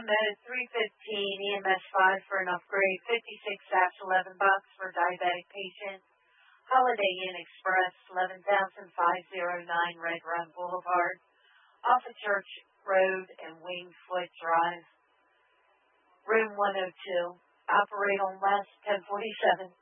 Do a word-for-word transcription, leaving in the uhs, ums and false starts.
mode three fifteen, E M S five for an upgrade, fifty-six eleven bucks for diabetic patient. Holiday Inn Express, eleven thousand five oh nine Red Run Boulevard, off of Church Road and Wingfoot Drive. Room one oh two. Operate on West ten forty-seven.